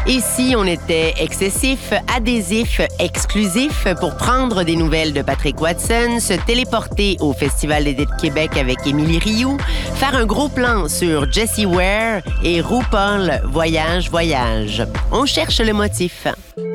Et si on était excessif, adhésif, exclusif pour prendre des nouvelles de Patrick Watson, se téléporter au Festival d'été de Québec avec Émilie Rioux, faire un gros plan sur Jessie Ware et RuPaul Voyage. On cherche le motif.